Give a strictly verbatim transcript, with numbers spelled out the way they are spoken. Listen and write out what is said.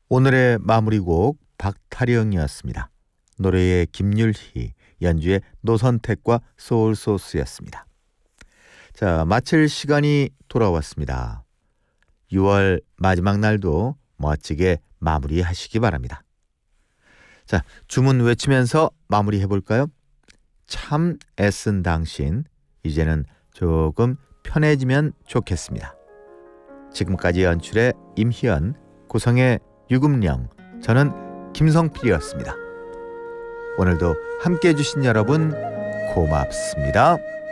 오늘의 마무리곡 박타령이었습니다. 노래의 김율희, 연주의 노선택과 소울소스였습니다. 자, 마칠 시간이 돌아왔습니다. 유월 마지막 날도 멋지게 마무리하시기 바랍니다. 자, 주문 외치면서 마무리해볼까요? 참 애쓴 당신, 이제는 조금 편해지면 좋겠습니다. 지금까지 연출의 임희연, 구성의 유금령, 저는 김성필이었습니다. 오늘도 함께해 주신 여러분 고맙습니다.